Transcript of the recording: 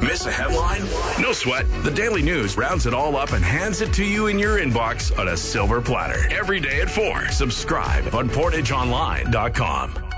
Miss a headline? No sweat. The Daily News rounds it all up and hands it to you in your inbox on a silver platter. Every day at 4. Subscribe on PortageOnline.com.